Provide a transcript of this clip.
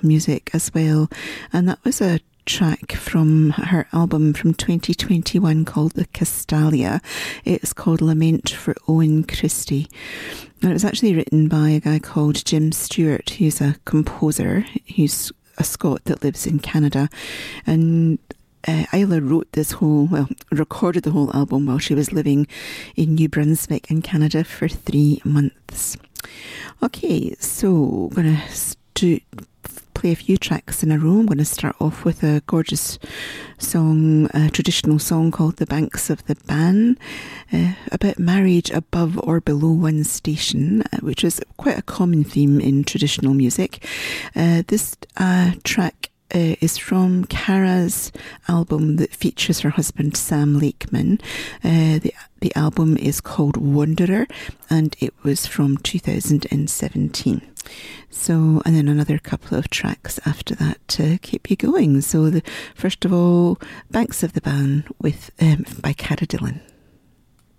music as well. And that was a track from her album from 2021 called The Castalia. It's called Lament for Owen Christie. And it was actually written by a guy called Jim Stewart, who's a composer, who's a Scot that lives in Canada. And Isla recorded the whole album while she was living in New Brunswick in Canada for 3 months. Okay, so I'm going to play a few tracks in a row. I'm going to start off with a gorgeous song, a traditional song called The Banks of the Bann, about marriage above or below one station, which is quite a common theme in traditional music. This track is from Cara's album that features her husband Sam Lakeman. The album is called Wanderer, and it was from 2017. So, and then another couple of tracks after that to keep you going. So, first of all, Banks of the Bann by Cara Dillon.